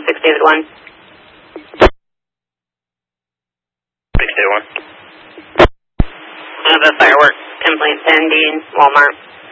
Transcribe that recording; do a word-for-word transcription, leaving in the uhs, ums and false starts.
six David one. six David one. I have a fireworks complaint pending, Walmart.